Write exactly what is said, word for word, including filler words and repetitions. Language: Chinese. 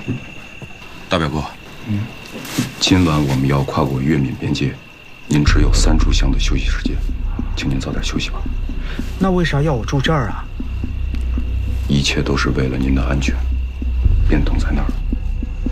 大表哥，嗯，今晚我们要跨过粤闽边界，您只有三炷香的休息时间，请您早点休息吧。 那为啥要我住这儿啊？ 一切都是为了您的安全，便等在那儿。